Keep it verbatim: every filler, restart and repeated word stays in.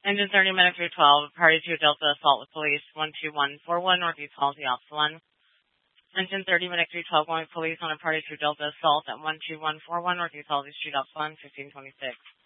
Engine thirty minutes through twelve, party two Delta assault with police one two one four one, Northeast Halsey, Officer one. Engine thirty minutes through twelve, going with police on a party two Delta assault at one two one four one, Northeast Halsey Street, Officer one, fifteen twenty-six.